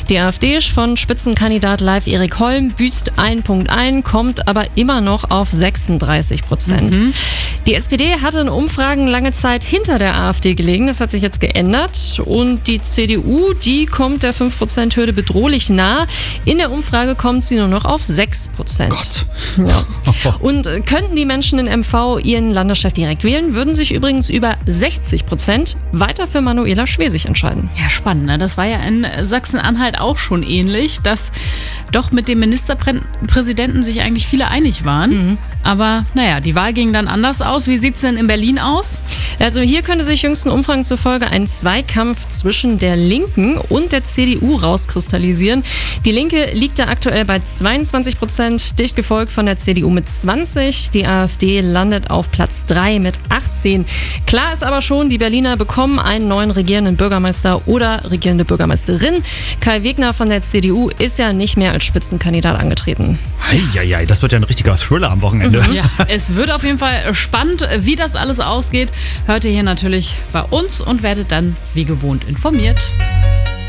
Die AfD von Spitzenkandidat Leif Erik Holm büßt 1 Punkt ein, kommt aber immer noch auf 36%. Die SPD hatte in Umfragen lange Zeit hinter der AfD gelegen. Das hat sich jetzt geändert. Und die CDU, die kommt der 5%-Hürde bedrohlich nah. In der Umfrage kommt sie nur noch auf 6%. Gott. Ja. Und könnten die Menschen in MV ihren Landeschef direkt wählen, würden sich übrigens über 60% weiter für Manuela Schwesig entscheiden. Ja, spannend. Ne? Das war ja in Sachsen-Anhalt auch schon ähnlich, dass doch mit dem Ministerpräsidenten sich eigentlich viele einig waren. Aber naja, die Wahl ging dann anders aus. Wie sieht es denn in Berlin aus? Also hier könnte sich jüngsten Umfragen zufolge ein Zweikampf zwischen der Linken und der CDU rauskristallisieren. Die Linke liegt da aktuell bei 22%, dicht gefolgt von der CDU mit 20%. Die AfD landet auf Platz 3 mit 18%. Klar ist aber schon, die Berliner bekommen einen neuen regierenden Bürgermeister oder regierende Bürgermeisterin. Kai Wegner von der CDU ist ja nicht mehr als Spitzenkandidat angetreten. Eieiei, das wird ja ein richtiger Thriller am Wochenende. Ja, es wird auf jeden Fall spannend, wie das alles ausgeht. Hört ihr hier natürlich bei uns und werdet dann wie gewohnt informiert.